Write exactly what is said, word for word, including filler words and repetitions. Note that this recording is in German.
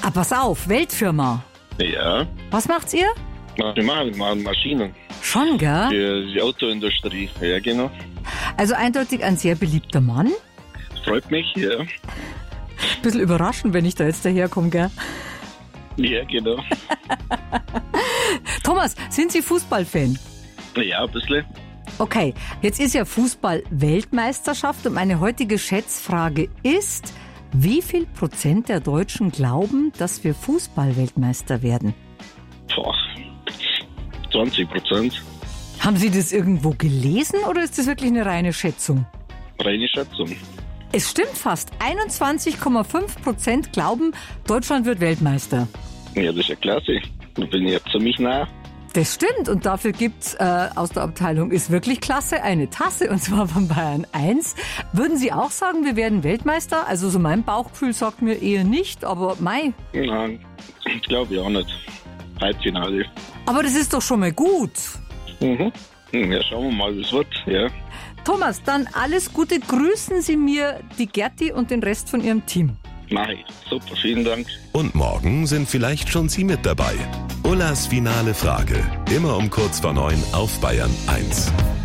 Ah, pass auf, Weltfirma. Ja. Was macht's ihr? Wir machen, machen Maschinen Schon, gell? für die Autoindustrie. Ja, genau. Also eindeutig ein sehr beliebter Mann. Freut mich, ja. Bisschen überraschend, wenn ich da jetzt daherkomme, gell? Ja, genau. Thomas, sind Sie Fußballfan? Ja, ein bisschen. Okay, jetzt ist ja Fußball-Weltmeisterschaft und meine heutige Schätzfrage ist, wie viel Prozent der Deutschen glauben, dass wir Fußball-Weltmeister werden? Boah. zwanzig Prozent. Haben Sie das irgendwo gelesen oder ist das wirklich eine reine Schätzung? Reine Schätzung. Es stimmt fast. einundzwanzig Komma fünf Prozent glauben, Deutschland wird Weltmeister. Ja, das ist ja klasse. Ich bin ja ziemlich nah. Das stimmt und dafür gibt's äh, aus der Abteilung Ist wirklich klasse eine Tasse und zwar von Bayern eins. Würden Sie auch sagen, wir werden Weltmeister? Also so mein Bauchgefühl sagt mir eher nicht, aber mei. Nein, ich glaube ja auch nicht. Halbfinale. Aber das ist doch schon mal gut. Mhm. Ja, schauen wir mal, wie es wird. Ja. Thomas, dann alles Gute. Grüßen Sie mir die Gerti und den Rest von Ihrem Team. Mach ich. Super, vielen Dank. Und morgen sind vielleicht schon Sie mit dabei. Ullas finale Frage. Immer um kurz vor neun auf Bayern eins.